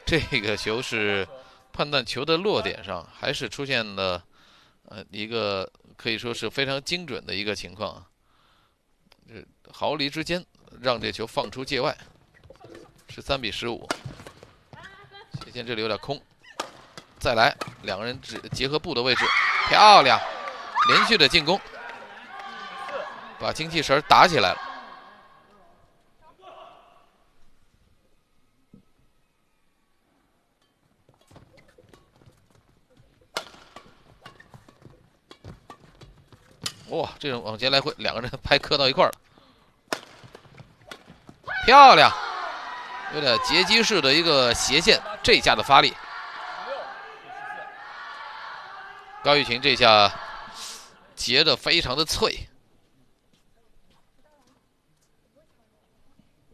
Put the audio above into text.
这个球是判断球的落点上，还是出现了一个可以说是非常精准的一个情况啊，这毫厘之间让这球放出界外，13比15。斜线这里有点空，再来，两个人只结合步的位置，漂亮，连续的进攻，把精气神打起来了。哇，这种往前来回，两个人拍磕到一块儿了，漂亮，有点截击式的一个斜线，这下的发力。高玉琴这下截的非常的脆。